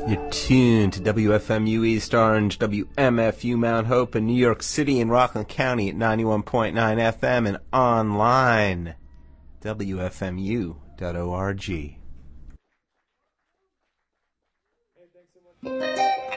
You're tuned to WFMU East Orange, WMFU Mount Hope in New York City and Rockland County at 91.9 FM and online, WFMU.org. Hey, thanks so much.